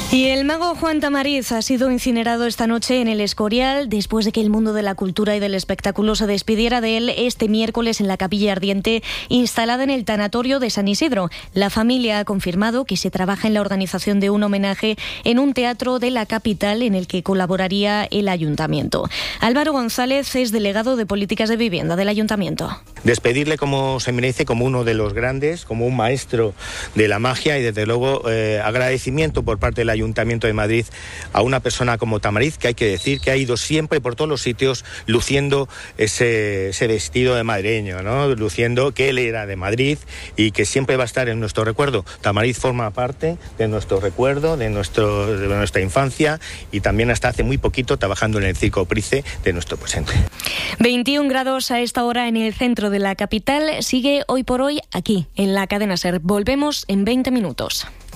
Y el mago Juan Tamariz ha sido incinerado esta noche en El Escorial después de que el mundo de la cultura y del espectáculo se despidiera de él este miércoles en la capilla ardiente instalada en el tanatorio de San Isidro. La familia ha confirmado que se trabaja en la organización de un homenaje en un teatro de la capital en el que colaboraría el ayuntamiento. Álvaro González es delegado de Políticas de Vivienda del ayuntamiento. Despedirle como se merece, como uno de los grandes, como un maestro de la magia y desde luego agradecimiento por parte del Ayuntamiento de Madrid a una persona como Tamariz, que hay que decir que ha ido siempre por todos los sitios luciendo ese vestido de madrileño, ¿no? Luciendo que él era de Madrid y que siempre va a estar en nuestro recuerdo. Tamariz forma parte de nuestro recuerdo, de nuestra infancia y también hasta hace muy poquito trabajando en el Circo Price de nuestro presente. 21 grados a esta hora en el centro de la capital. Sigue hoy por hoy aquí, en la cadena SER. Volvemos en 20 minutos.